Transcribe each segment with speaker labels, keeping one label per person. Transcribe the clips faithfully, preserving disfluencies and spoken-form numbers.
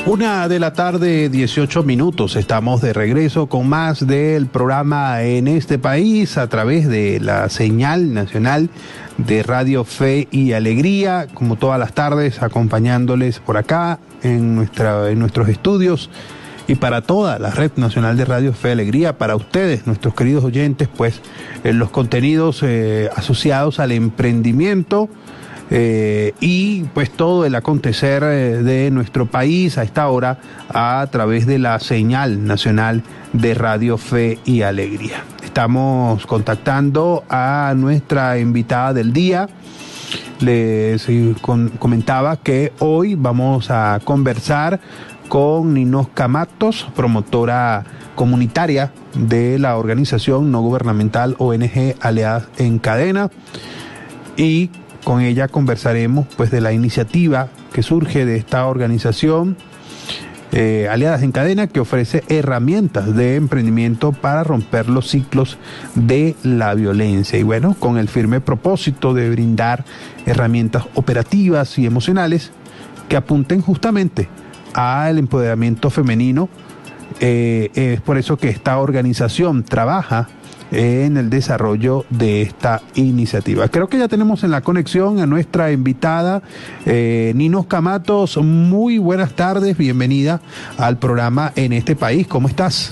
Speaker 1: Una de la tarde, dieciocho minutos. Estamos de regreso con más del programa En este País a través de la señal nacional de Radio Fe y Alegría, como todas las tardes, acompañándoles por acá en, nuestra, en nuestros estudios y para toda la red nacional de Radio Fe y Alegría, para ustedes, nuestros queridos oyentes, pues en los contenidos eh, asociados al emprendimiento. Eh, y pues todo el acontecer eh, de nuestro país a esta hora a través de la señal nacional de Radio Fe y Alegría. Estamos contactando a nuestra invitada del día. Les con, comentaba que hoy vamos a conversar con Ninosca Matos, promotora comunitaria de la organización no gubernamental O N G Aliadas en Cadena, y con ella conversaremos pues de la iniciativa que surge de esta organización eh, Aliadas en Cadena, que ofrece herramientas de emprendimiento para romper los ciclos de la violencia, y bueno, con el firme propósito de brindar herramientas operativas y emocionales que apunten justamente al empoderamiento femenino. Eh, es por eso que esta organización trabaja en el desarrollo de esta iniciativa. Creo que ya tenemos en la conexión a nuestra invitada, eh, Ninosca Matos. Muy buenas tardes, bienvenida al programa En este País. ¿Cómo estás?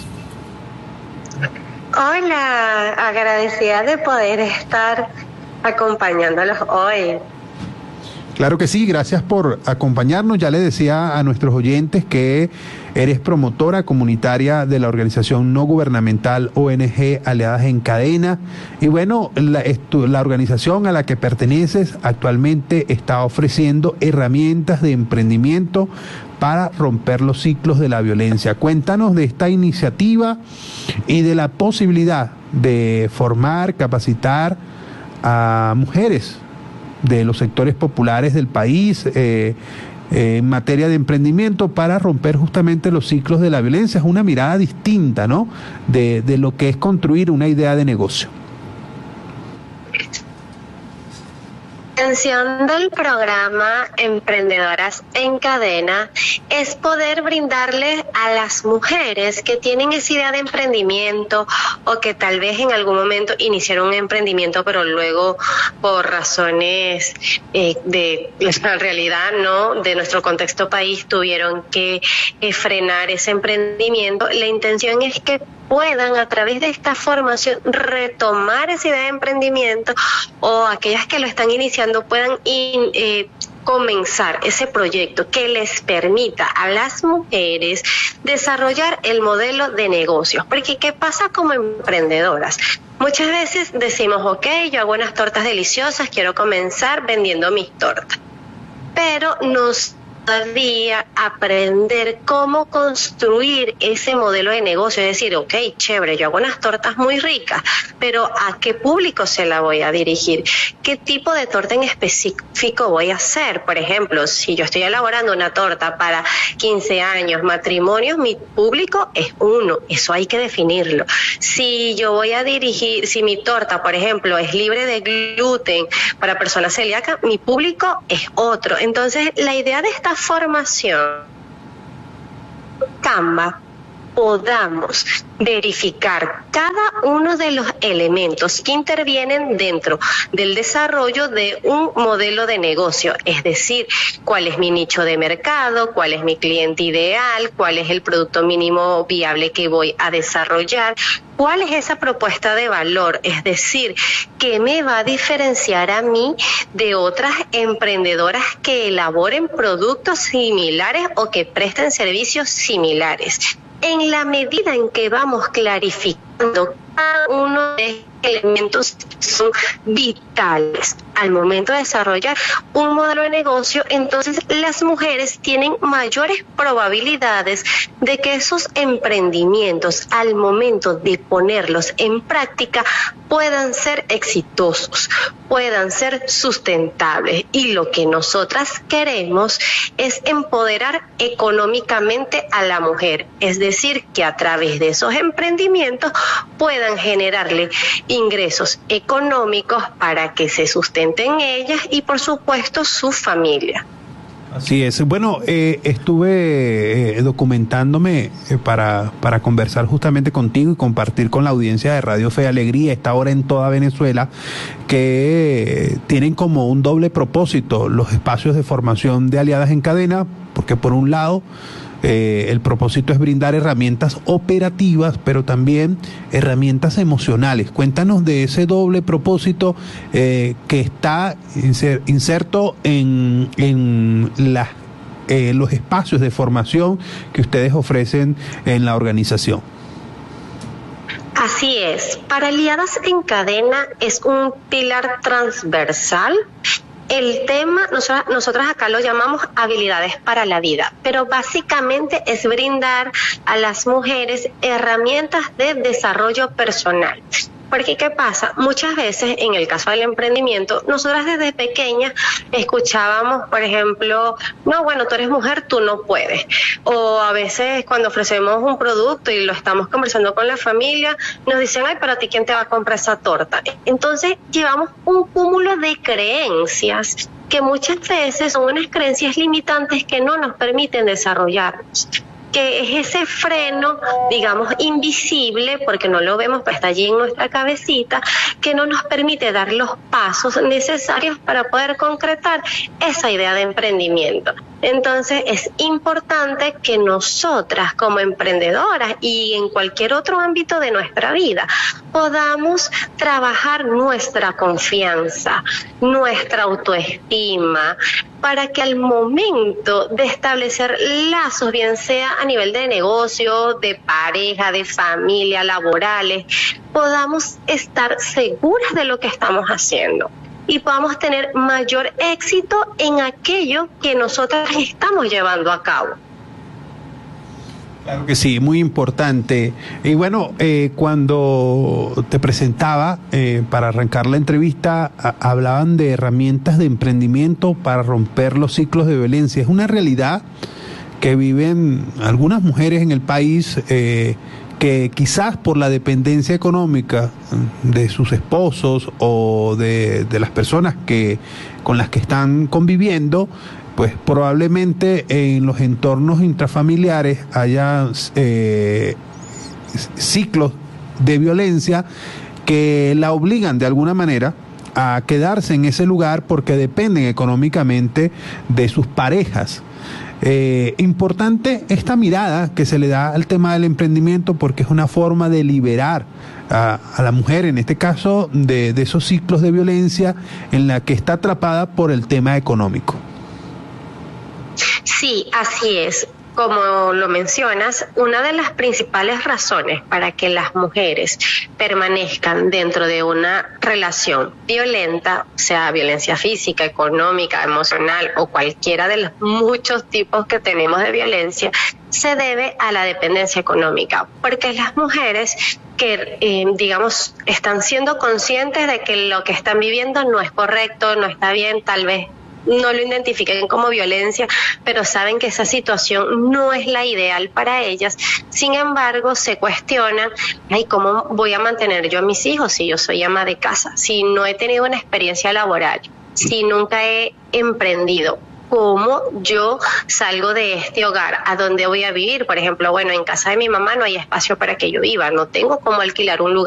Speaker 2: Hola, agradecida de poder estar acompañándolos hoy.
Speaker 1: Claro que sí, gracias por acompañarnos. Ya le decía a nuestros oyentes que eres promotora comunitaria de la organización no gubernamental O N G Aliadas en Cadena. Y bueno, la, estu, la organización a la que perteneces actualmente está ofreciendo herramientas de emprendimiento para romper los ciclos de la violencia. Cuéntanos de esta iniciativa y de la posibilidad de formar, capacitar a mujeres de los sectores populares del país eh, eh, en materia de emprendimiento para romper justamente los ciclos de la violencia. Es una mirada distinta, ¿no?, de, de lo que es construir una idea de negocio.
Speaker 2: La intención del programa Emprendedoras en Cadena es poder brindarles a las mujeres que tienen esa idea de emprendimiento o que tal vez en algún momento iniciaron un emprendimiento pero luego por razones eh, de la realidad, ¿no?, de nuestro contexto país tuvieron que eh, frenar ese emprendimiento. La intención es que puedan a través de esta formación retomar esa idea de emprendimiento, o aquellas que lo están iniciando puedan in, eh, comenzar ese proyecto que les permita a las mujeres desarrollar el modelo de negocios. Porque ¿qué pasa como emprendedoras? Muchas veces decimos, ok, yo hago unas tortas deliciosas, quiero comenzar vendiendo mis tortas, pero nos todavía aprender cómo construir ese modelo de negocio, es decir, ok, chévere, yo hago unas tortas muy ricas, pero ¿a qué público se la voy a dirigir? ¿Qué tipo de torta en específico voy a hacer? Por ejemplo, si yo estoy elaborando una torta para quince años, matrimonios, mi público es uno, eso hay que definirlo. Si yo voy a dirigir, si mi torta, por ejemplo, es libre de gluten para personas celíacas, mi público es otro. Entonces, la idea de esta formación Canva podamos verificar cada uno de los elementos que intervienen dentro del desarrollo de un modelo de negocio, es decir, cuál es mi nicho de mercado, cuál es mi cliente ideal, cuál es el producto mínimo viable que voy a desarrollar, cuál es esa propuesta de valor, es decir, qué me va a diferenciar a mí de otras emprendedoras que elaboren productos similares o que presten servicios similares. En la medida en que vamos clarificando cada uno de estos elementos que son vitales al momento de desarrollar un modelo de negocio, entonces las mujeres tienen mayores probabilidades de que esos emprendimientos, al momento de ponerlos en práctica, puedan ser exitosos, puedan ser sustentables. Y lo que nosotras queremos es empoderar económicamente a la mujer, es decir, que a través de esos emprendimientos puedan generarle ingresos económicos para que se sustenten ellas y, por supuesto, su familia.
Speaker 1: Así es. Bueno, eh, estuve eh, documentándome eh, para, para conversar justamente contigo y compartir con la audiencia de Radio Fe y Alegría, esta hora en toda Venezuela, que eh, tienen como un doble propósito los espacios de formación de Aliadas en Cadena, porque por un lado Eh, el propósito es brindar herramientas operativas, pero también herramientas emocionales. Cuéntanos de ese doble propósito eh, que está inser, inserto en, en la, eh, los espacios de formación que ustedes ofrecen en la organización.
Speaker 2: Así es. Para Aliadas en Cadena es un pilar transversal. El tema, nosotros, nosotros acá lo llamamos habilidades para la vida, pero básicamente es brindar a las mujeres herramientas de desarrollo personal. Porque, ¿qué pasa? Muchas veces, en el caso del emprendimiento, nosotras desde pequeñas escuchábamos, por ejemplo, no, bueno, tú eres mujer, tú no puedes. O a veces cuando ofrecemos un producto y lo estamos conversando con la familia, nos dicen, ay, pero a ti, ¿quién te va a comprar esa torta? Entonces, llevamos un cúmulo de creencias que muchas veces son unas creencias limitantes que no nos permiten desarrollarnos, que es ese freno, digamos, invisible, porque no lo vemos, pero está allí en nuestra cabecita, que no nos permite dar los pasos necesarios para poder concretar esa idea de emprendimiento. Entonces, es importante que nosotras, como emprendedoras y en cualquier otro ámbito de nuestra vida, podamos trabajar nuestra confianza, nuestra autoestima, para que al momento de establecer lazos, bien sea a nivel de negocio, de pareja, de familia, laborales, podamos estar seguras de lo que estamos haciendo y podamos tener mayor éxito en aquello que nosotras estamos llevando a cabo.
Speaker 1: Claro que sí, muy importante. Y bueno, eh, cuando te presentaba, eh, para arrancar la entrevista, a, hablaban de herramientas de emprendimiento para romper los ciclos de violencia. Es una realidad que viven algunas mujeres en el país, eh, que quizás por la dependencia económica de sus esposos o de, de las personas que con las que están conviviendo, pues probablemente en los entornos intrafamiliares haya eh, ciclos de violencia que la obligan de alguna manera a quedarse en ese lugar porque dependen económicamente de sus parejas. Eh, importante esta mirada que se le da al tema del emprendimiento, porque es una forma de liberar a, a la mujer, en este caso, de, de esos ciclos de violencia en la que está atrapada por el tema económico.
Speaker 2: Sí, así es. Como lo mencionas, una de las principales razones para que las mujeres permanezcan dentro de una relación violenta, sea violencia física, económica, emocional o cualquiera de los muchos tipos que tenemos de violencia, se debe a la dependencia económica, porque las mujeres que, eh, digamos, están siendo conscientes de que lo que están viviendo no es correcto, no está bien, tal vez no lo identifiquen como violencia, pero saben que esa situación no es la ideal para ellas. Sin embargo, se cuestionan, ay, ¿cómo voy a mantener yo a mis hijos si yo soy ama de casa? Si no he tenido una experiencia laboral, si nunca he emprendido, ¿cómo yo salgo de este hogar? ¿A dónde voy a vivir? Por ejemplo, bueno, en casa de mi mamá no hay espacio para que yo viva, no tengo cómo alquilar un lugar